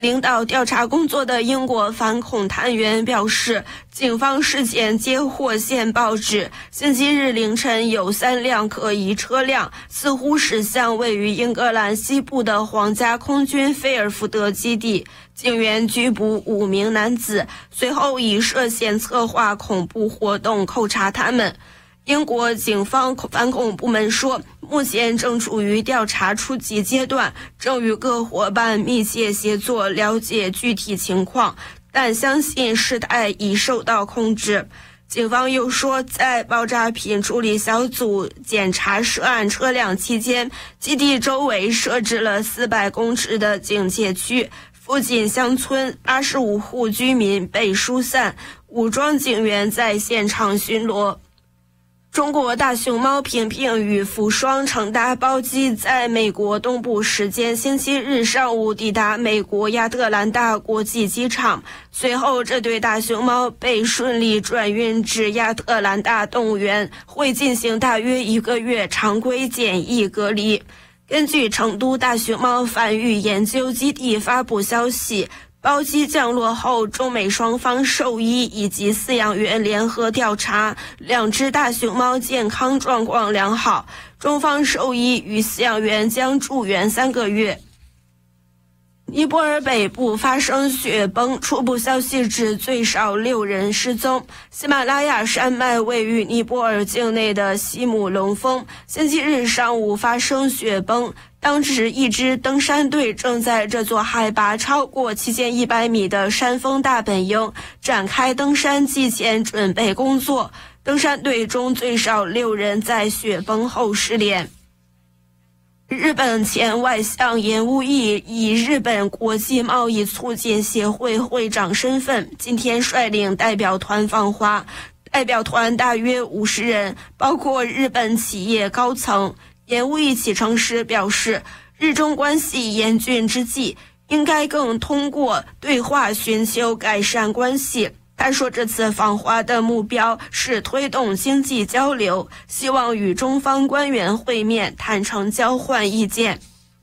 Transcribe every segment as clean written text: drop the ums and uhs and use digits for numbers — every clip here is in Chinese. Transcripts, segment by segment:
领导调查工作的英国反恐探员表示，警方事前接获线报指，星期日凌晨有3辆可疑车辆似乎驶向位于英格兰西部的皇家空军菲尔福德基地，警员拘捕5名男子，随后以涉嫌策划恐怖活动扣查他们。英国警方反恐部门说，目前正处于调查初级阶段，正与各伙伴密切协作了解具体情况，但相信事态已受到控制。警方又说，在爆炸品处理小组检查涉案车辆期间，基地周围设置了400公尺的警戒区，附近乡村85户居民被疏散，武装警员在现场巡逻。中国大熊猫平平与福双乘搭包机在美国东部时间星期日上午抵达美国亚特兰大国际机场，随后这对大熊猫被顺利转运至亚特兰大动物园，会进行大约1个月常规检疫隔离。根据成都大熊猫繁育研究基地发布消息，包机降落后，中美双方兽医以及饲养员联合调查，2只大熊猫健康状况良好，中方兽医与饲养员将住院3个月。尼泊尔北部发生雪崩，初步消息指最少6人失踪。喜马拉雅山脉位于尼泊尔境内的西姆隆峰，星期日上午发生雪崩，当时一支登山队正在这座海拔超过7100米的山峰大本营展开登山季前准备工作。登山队中最少6人在雪崩后失联。日本前外相岩屋义以日本国际贸易促进协会会长身份，今天率领代表团访华。代表团大约50人，包括日本企业高层。岩屋义启程时表示，日中关系严峻之际，应该更通过对话寻求改善关系。他说，这次访华的目标是推动经济交流，希望与中方官员会面，坦诚交换意见。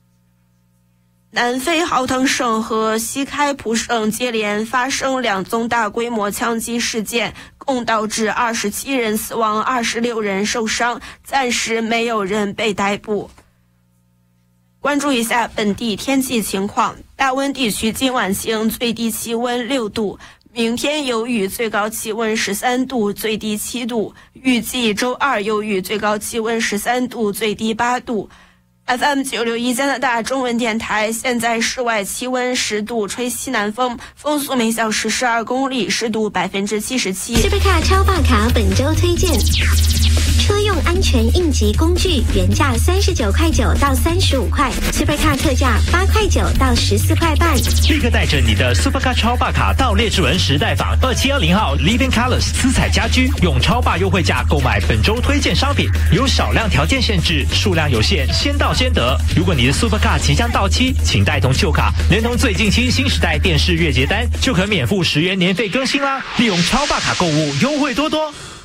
南非豪腾省和西开普省接连发生2宗大规模枪击事件，共导致27人死亡，26人受伤，暂时没有人被逮捕。关注一下本地天气情况，大温地区今晚晴，最低气温6度。明天有雨，最高气温13度，最低7度。预计周二有雨，最高气温13度，最低8度。FM 961加拿大中文电台，现在室外气温10度，吹西南风，风速每小时12公里，湿度77%。 Supercar 超霸卡本周推荐：车用安全应急工具，原价39.9块到35块 ，Supercar 特价8.9块到14块半。 立刻带着你的 Supercar 超霸卡到列治文时代坊2710号 Living Colors 私彩家居，用超霸优惠价购买本周推荐商品，有少量条件限制，数量有限，先到先得。如果你的 Supercar 即将到期，请带同旧卡，连同最近期新时代电视月结单，就可免付10元年费更新啦。利用超霸卡购物，优惠多多。